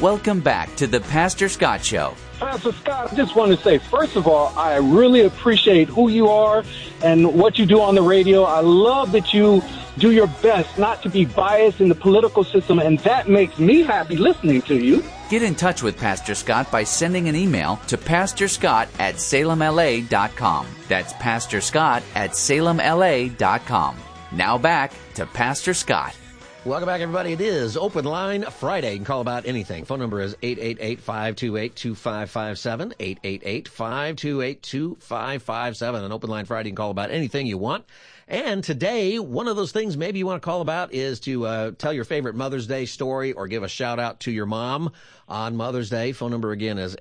Welcome back to the Pastor Scott Show. Pastor Scott, I just want to say, first of all, I really appreciate who you are and what you do on the radio. I love that you do your best not to be biased in the political system, and that makes me happy listening to you. Get in touch with Pastor Scott by sending an email to pastorscott@salemla.com. That's pastorscott@salemla.com. Now back to Pastor Scott. Welcome back, everybody. It is Open Line Friday. You can call about anything. Phone number is 888-528-2557, 888-528-2557. An Open Line Friday, you can call about anything you want. And today, one of those things maybe you want to call about is to tell your favorite Mother's Day story or give a shout-out to your mom on Mother's Day. Phone number again is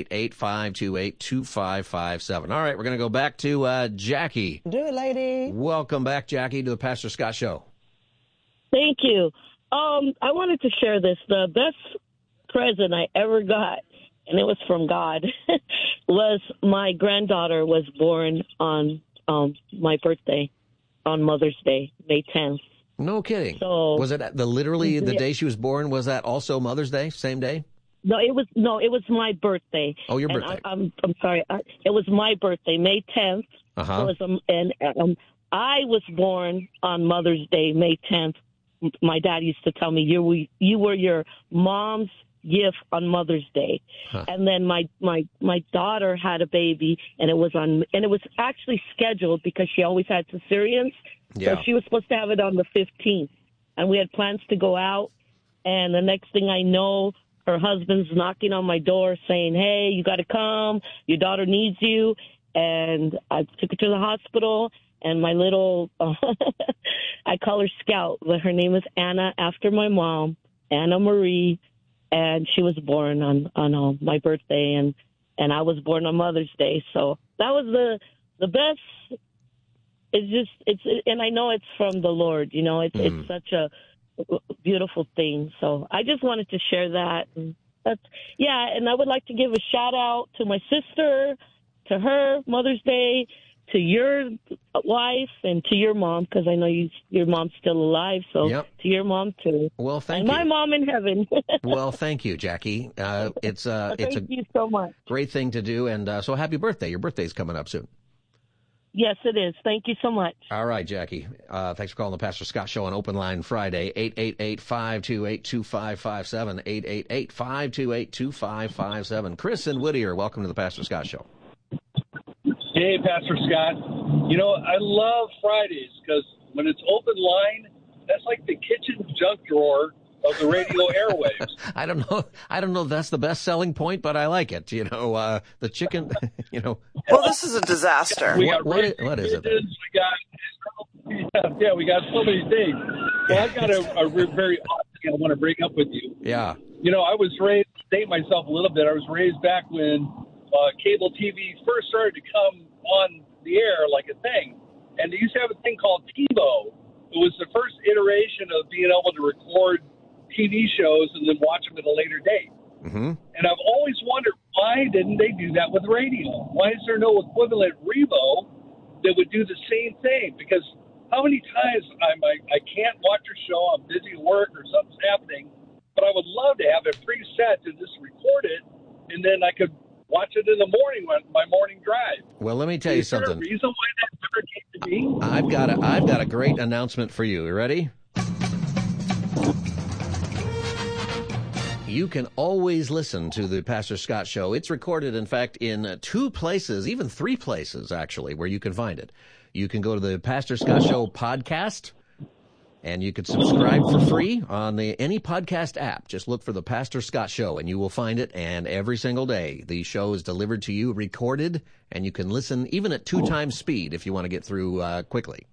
888-528-2557. All right, we're going to go back to Jackie. Do it, lady. Welcome back, Jackie, to the Pastor Scott Show. Thank you. I wanted to share this. The best present I ever got, and it was from God, was my granddaughter was born on my birthday, on Mother's Day, May 10th. No kidding. So was it literally the day she was born? Was that also Mother's Day? Same day? No, it was my birthday. Oh, your birthday. I'm sorry. It was my birthday, May 10th. Uh-huh. I was born on Mother's Day, May 10th. My dad used to tell me you were your mom's gift on Mother's Day. Huh. And then my daughter had a baby, and it was actually scheduled because she always had cesareans. Yeah. So she was supposed to have it on the 15th, and we had plans to go out. And the next thing I know, her husband's knocking on my door saying, "Hey, you got to come. Your daughter needs you." And I took her to the hospital. And my little, I call her Scout, but her name is Anna, after my mom, Anna Marie, and she was born on my birthday, and I was born on Mother's Day. So that was the best. And I know it's from the Lord. You know, it's such a beautiful thing. So I just wanted to share that. And and I would like to give a shout out to my sister, to her Mother's Day, to your wife, and to your mom, because I know your mom's still alive. So Yep. To your mom too. Well, thank and you. my mom in heaven. Well, thank you, Jackie. It's Thank you so much. great thing to do, and so happy birthday. Your birthday's coming up soon. Yes, it is. Thank you so much. All right, Jackie. Thanks for calling the Pastor Scott Show on Open Line Friday, 888-528-2557, 888-528-2557. Chris and Whittier, welcome to the Pastor Scott Show. Hey, Pastor Scott. You know, I love Fridays because when it's open line, that's like the kitchen junk drawer of the radio airwaves. I don't know if that's the best selling point, but I like it. You know, the chicken, you know. Well, this is a disaster. What is it? We got so many things. Well, I've got a very odd thing I want to bring up with you. Yeah. You know, I was raised, date myself a little bit, I was raised back when cable TV first started to come on the air like a thing. And they used to have a thing called TiVo. It was the first iteration of being able to record TV shows and then watch them at a later date. Mm-hmm. And I've always wondered, why didn't they do that with radio? Why is there no equivalent Revo that would do the same thing? Because how many times I can't watch a show, I'm busy at work or something's happening, but I would love to have it preset to just record it, and then I could watch it in the morning on my morning drive. Well, let me tell you something. Is there a reason why that never came to be? I've got a great announcement for you. You ready? You can always listen to the Pastor Scott Show. It's recorded, in fact, in 2 places, even 3 places, actually, where you can find it. You can go to the Pastor Scott Show podcast, and you can subscribe for free on any podcast app. Just look for the Pastor Scott Show, and you will find it. And every single day, the show is delivered to you, recorded, and you can listen even at 2 times speed if you want to get through quickly.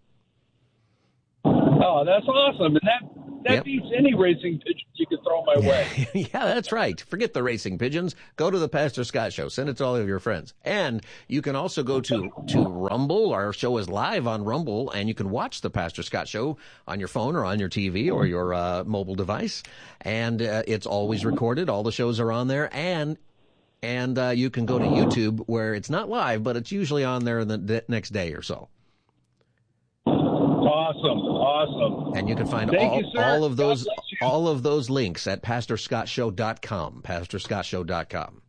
Oh, that's awesome. And that beats any racing pigeons you could throw my way. Yeah, that's right. Forget the racing pigeons. Go to the Pastor Scott Show. Send it to all of your friends. And you can also go to Rumble. Our show is live on Rumble, and you can watch the Pastor Scott Show on your phone or on your TV or your mobile device. And it's always recorded. All the shows are on there. And you can go to YouTube, where it's not live, but it's usually on there the next day or so. Awesome. And you can find Thank you, sir. all of those God bless you. all of those links at PastorScottShow.com. PastorScottShow.com.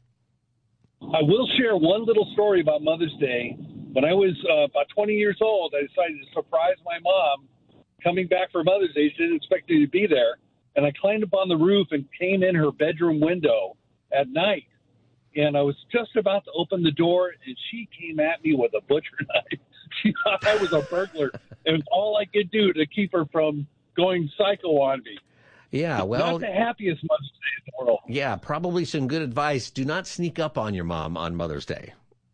I will share one little story about Mother's Day. When I was about 20 years old, I decided to surprise my mom coming back for Mother's Day. She didn't expect me to be there. And I climbed up on the roof and came in her bedroom window at night. And I was just about to open the door, and she came at me with a butcher knife. She thought I was a burglar. It was all I could do to keep her from going psycho on me. Yeah, well, not the happiest Mother's Day in the world. Yeah, probably some good advice. Do not sneak up on your mom on Mother's Day,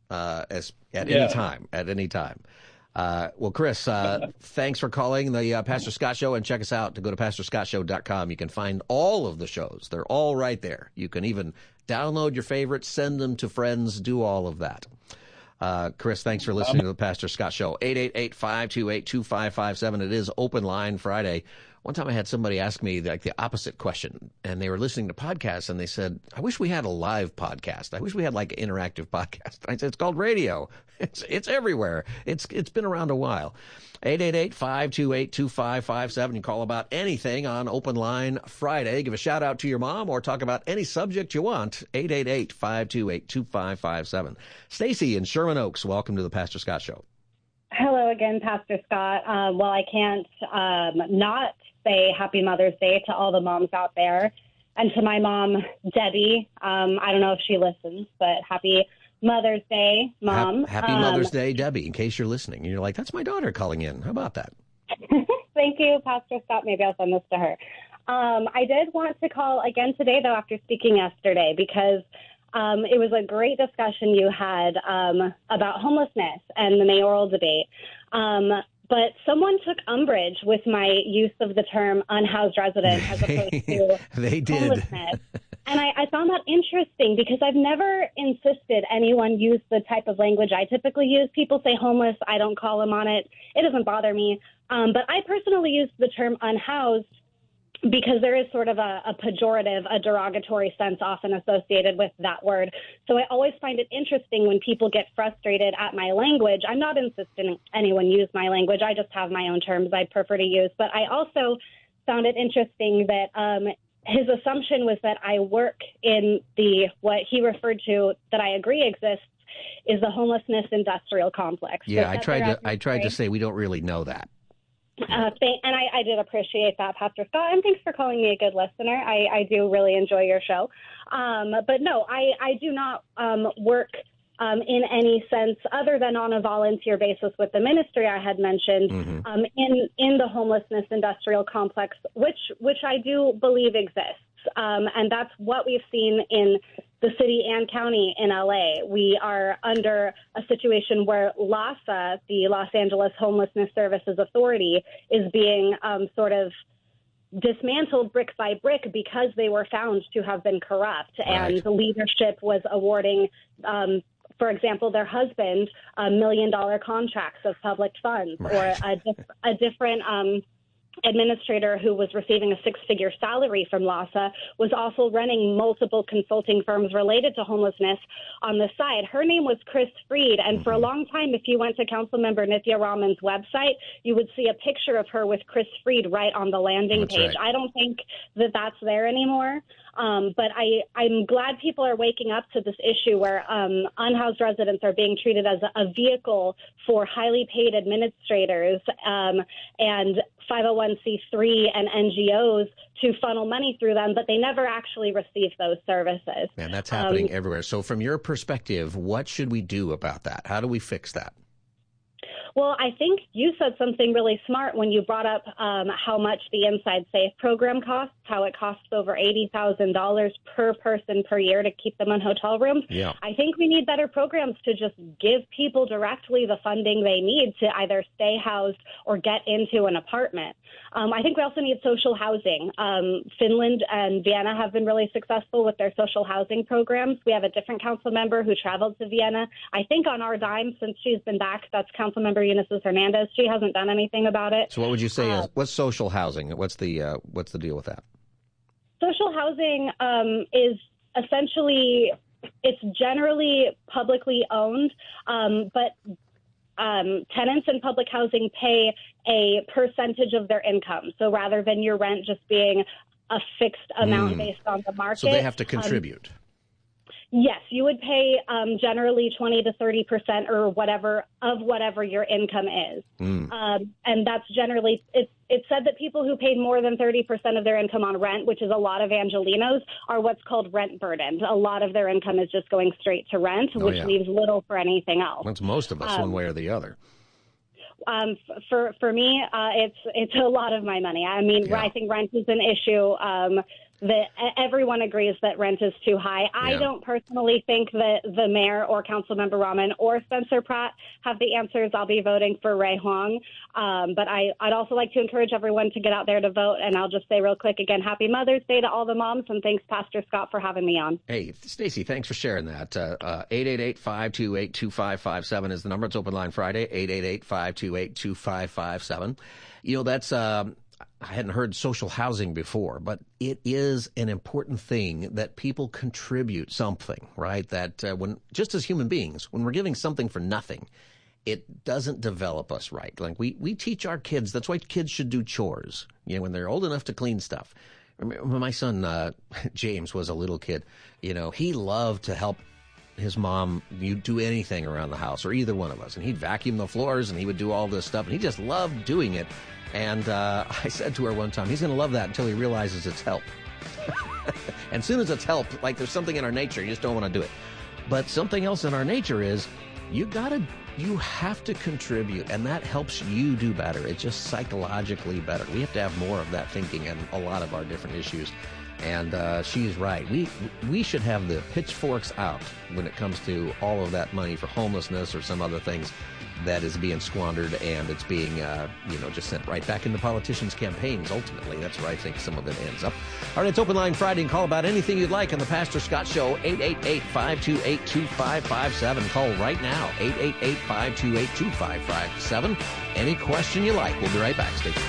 any time. At any time. Well, Chris, thanks for calling the Pastor Scott Show, and check us out to go to PastorScottShow.com. You can find all of the shows. They're all right there. You can even download your favorites, send them to friends, do all of that. Chris, thanks for listening to the Pastor Scott Show. 888-528-2557. It is Open Line Friday. One time I had somebody ask me like the opposite question, and they were listening to podcasts, and they said, I wish we had a live podcast. I wish we had like an interactive podcast. I said, it's called radio. It's everywhere. It's been around a while. 888-528-2557. You call about anything on Open Line Friday. Give a shout out to your mom or talk about any subject you want. 888-528-2557. Stacy in Sherman Oaks, welcome to the Pastor Scott Show. Hello again, Pastor Scott. Well, I can't not say Happy Mother's Day to all the moms out there. And to my mom, Debbie, I don't know if she listens, but Happy Mother's Day, Mom. Happy Mother's Day, Debbie, in case you're listening. And you're like, that's my daughter calling in. How about that? Thank you, Pastor Scott. Maybe I'll send this to her. I did want to call again today, though, after speaking yesterday, because it was a great discussion you had about homelessness and the mayoral debate. But someone took umbrage with my use of the term unhoused resident as opposed to they did. Homelessness. And I found that interesting because I've never insisted anyone use the type of language I typically use. People say homeless. I don't call them on it. It doesn't bother me. But I personally use the term unhoused because there is sort of a pejorative, a derogatory sense often associated with that word. So I always find it interesting when people get frustrated at my language. I'm not insisting anyone use my language. I just have my own terms I prefer to use. But I also found it interesting that his assumption was that I work in what he referred to that I agree exists is the homelessness industrial complex. Yeah, I tried to say we don't really know that. And I did appreciate that, Pastor Scott, and thanks for calling me a good listener. I do really enjoy your show. But no, I do not work in any sense other than on a volunteer basis with the ministry I had mentioned in the homelessness industrial complex, which I do believe exists. And that's what we've seen in the city and county in LA. We are under a situation where LAHSA, the Los Angeles Homelessness Services Authority, is being sort of dismantled brick by brick because they were found to have been corrupt. Right. And the leadership was awarding, for example, their husband $1 million contracts of public funds, right. Or a different administrator who was receiving a six-figure salary from LAHSA was also running multiple consulting firms related to homelessness on the side. Her name was Chris Freed, and for a long time, if you went to Councilmember Nithya Raman's website, you would see a picture of her with Chris Freed right on the landing page. Right. I don't think that that's there anymore, but I'm glad people are waking up to this issue where unhoused residents are being treated as a vehicle for highly paid administrators and 501c3 and NGOs to funnel money through them, but they never actually receive those services. And that's happening everywhere. So from your perspective, what should we do about that? How do we fix that? Well, I think you said something really smart when you brought up how much the Inside Safe program costs, how it costs over $80,000 per person per year to keep them in hotel rooms. Yeah. I think we need better programs to just give people directly the funding they need to either stay housed or get into an apartment. I think we also need social housing. Finland and Vienna have been really successful with their social housing programs. We have a different council member who traveled to Vienna, I think on our dime since she's been back. That's Councilmember Unisys Hernandez. She hasn't done anything about it. So what would you say is, what's social housing? What's the deal with that? Social housing is essentially, it's generally publicly owned, but tenants in public housing pay a percentage of their income. So rather than your rent just being a fixed amount based on the market. So they have to contribute. Yes, you would pay generally 20 to 30% or whatever your income is. And that's generally, it's said that people who paid more than 30% of their income on rent, which is a lot of Angelenos, are what's called rent burdened. A lot of their income is just going straight to rent, which leaves little for anything else. That's most of us, one way or the other. For me, it's a lot of my money. I mean, I think rent is an issue. That everyone agrees that rent is too high. I don't personally think that the mayor or Councilmember Rahman or Spencer Pratt have the answers. I'll be voting for Ray Huang. But I'd also like to encourage everyone to get out there to vote. And I'll just say real quick again, Happy Mother's Day to all the moms. And thanks, Pastor Scott, for having me on. Hey, Stacey, thanks for sharing that. 888-528-2557 is the number. It's Open Line Friday, 888-528-2557. You know, that's... I hadn't heard social housing before, but it is an important thing that people contribute something, right? That when, just as human beings, when we're giving something for nothing, it doesn't develop us right. Like we teach our kids, that's why kids should do chores, you know, when they're old enough to clean stuff. When my son, James, was a little kid, you know, he loved to help his mom do anything around the house, or either one of us. And he'd vacuum the floors and he would do all this stuff. And he just loved doing it. And I said to her one time, he's going to love that until he realizes it's help. And as soon as it's help, like there's something in our nature, you just don't want to do it. But something else in our nature is you have to contribute, and that helps you do better. It's just psychologically better. We have to have more of that thinking in a lot of our different issues. And she's right. We should have the pitchforks out when it comes to all of that money for homelessness or some other things that is being squandered, and it's being, just sent right back into politicians' campaigns. Ultimately, that's where I think some of it ends up. All right, it's Open Line Friday, and call about anything you'd like on the Pastor Scott Show, 888-528-2557. Call right now, 888-528-2557. Any question you like. We'll be right back. Stay tuned.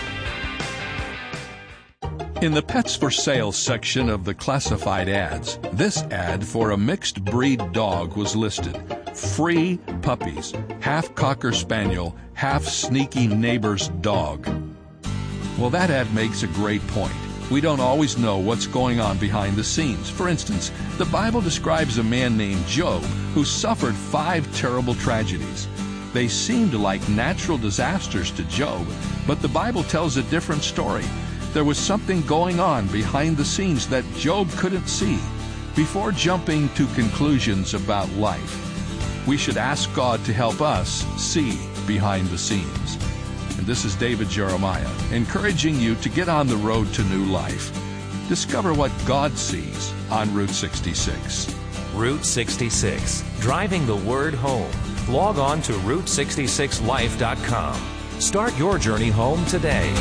In the Pets for Sale section of the classified ads, this ad for a mixed breed dog was listed. Free puppies, half Cocker Spaniel, half sneaky neighbor's dog. Well, that ad makes a great point. We don't always know what's going on behind the scenes. For instance, the Bible describes a man named Job who suffered 5 terrible tragedies. They seemed like natural disasters to Job, but the Bible tells a different story. There was something going on behind the scenes that Job couldn't see. Before jumping to conclusions about life, we should ask God to help us see behind the scenes. And this is David Jeremiah, encouraging you to get on the road to new life. Discover what God sees on Route 66. Route 66, driving the word home. Log on to Route66Life.com. Start your journey home today.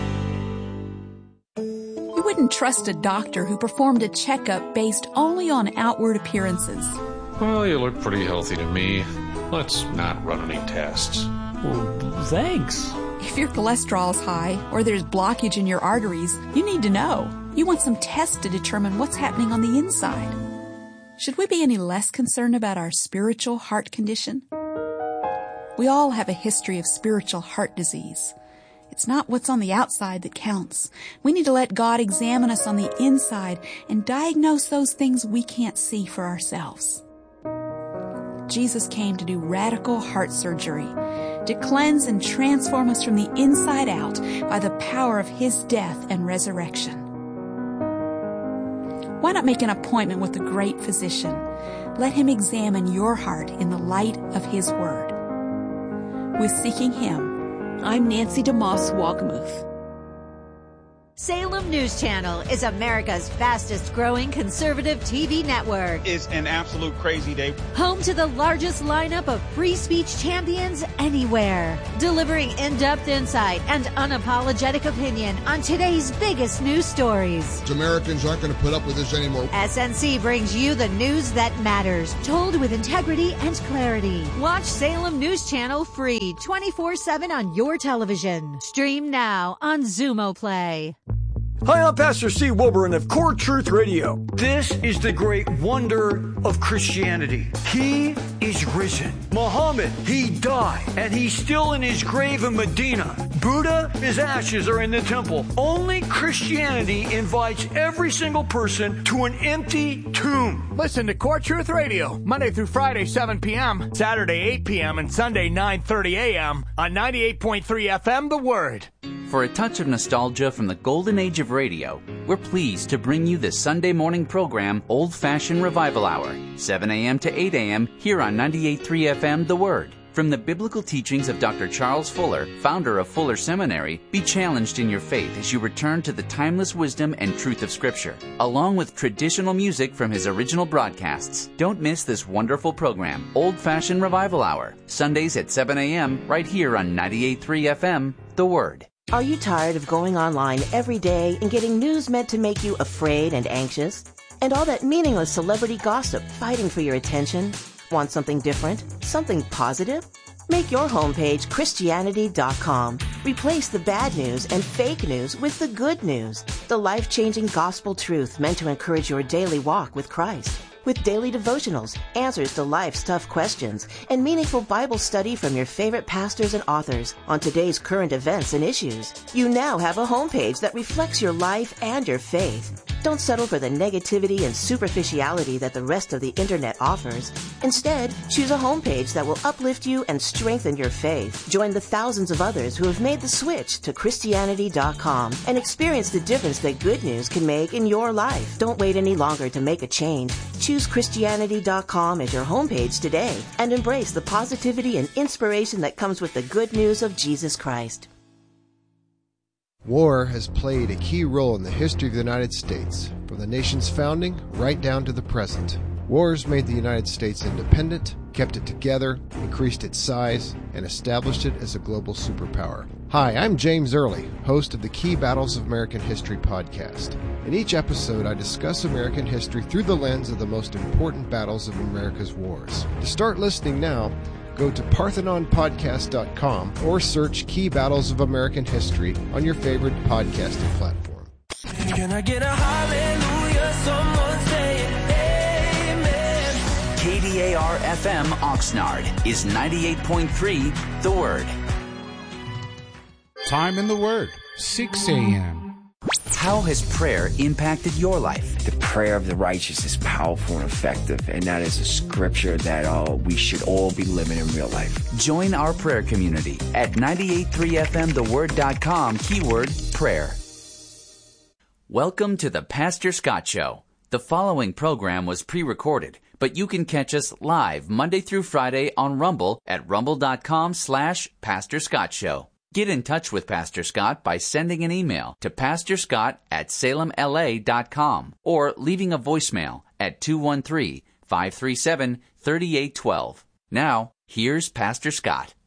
You wouldn't trust a doctor who performed a checkup based only on outward appearances. Well, you look pretty healthy to me. Let's not run any tests. Well, thanks. If your cholesterol is high or there's blockage in your arteries, you need to know. You want some tests to determine what's happening on the inside. Should we be any less concerned about our spiritual heart condition? We all have a history of spiritual heart disease. It's not what's on the outside that counts. We need to let God examine us on the inside and diagnose those things we can't see for ourselves. Jesus came to do radical heart surgery, to cleanse and transform us from the inside out by the power of His death and resurrection. Why not make an appointment with the great physician? Let Him examine your heart in the light of His Word. With Seeking Him, I'm Nancy DeMoss Walgamuth. Salem News Channel is America's fastest growing conservative TV network. It's an absolute crazy day. Home to the largest lineup of free speech champions anywhere. Delivering in-depth insight and unapologetic opinion on today's biggest news stories. Americans aren't going to put up with this anymore. SNC brings you the news that matters, told with integrity and clarity. Watch Salem News Channel free 24/7 on your television. Stream now on Xumo Play. Hi, I'm Pastor Steve Wilburn of Core Truth Radio. This is the great wonder of Christianity. He is risen. Muhammad, he died, and he's still in his grave in Medina. Buddha, his ashes are in the temple. Only Christianity invites every single person to an empty tomb. Listen to Core Truth Radio, Monday through Friday, 7 p.m., Saturday, 8 p.m., and Sunday, 9:30 a.m. on 98.3 FM, The Word. For a touch of nostalgia from the golden age of radio, we're pleased to bring you the Sunday morning program Old Fashioned Revival Hour, 7 a.m. to 8 a.m. here on 98.3 FM The Word. From the biblical teachings of Dr. Charles Fuller, founder of Fuller Seminary, be challenged in your faith as you return to the timeless wisdom and truth of Scripture, along with traditional music from his original broadcasts. Don't miss this wonderful program, Old Fashioned Revival Hour, Sundays at 7 a.m. right here on 98.3 FM The Word. Are you tired of going online every day and getting news meant to make you afraid and anxious? And all that meaningless celebrity gossip fighting for your attention? Want something different? Something positive? Make your homepage Christianity.com. Replace the bad news and fake news with the good news. The life-changing gospel truth meant to encourage your daily walk with Christ. With daily devotionals, answers to life's tough questions, and meaningful Bible study from your favorite pastors and authors on today's current events and issues. You now have a homepage that reflects your life and your faith. Don't settle for the negativity and superficiality that the rest of the internet offers. Instead, choose a homepage that will uplift you and strengthen your faith. Join the thousands of others who have made the switch to Christianity.com and experience the difference that good news can make in your life. Don't wait any longer to make a change. Choose Christianity.com as your homepage today and embrace the positivity and inspiration that comes with the good news of Jesus Christ. War has played a key role in the history of the United States, from the nation's founding right down to the present. Wars made the United States independent, kept it together, increased its size, and established it as a global superpower. Hi, I'm James Early, host of the Key Battles of American History podcast. In each episode, I discuss American history through the lens of the most important battles of America's wars. To start listening now, go to ParthenonPodcast.com or search Key Battles of American History on your favorite podcasting platform. Can I get a hallelujah? Someone say amen. KDAR-FM Oxnard is 98.3 The Word. Time in the Word, 6 a.m. How has prayer impacted your life? The prayer of the righteous is powerful and effective, and that is a scripture that we should all be living in real life. Join our prayer community at 983fmtheword.com, keyword prayer. Welcome to the Pastor Scott Show. The following program was pre-recorded, but you can catch us live Monday through Friday on Rumble at rumble.com/Pastor Scott Show. Get in touch with Pastor Scott by sending an email to pastorscott@salemla.com or leaving a voicemail at 213-537-3812. Now, here's Pastor Scott.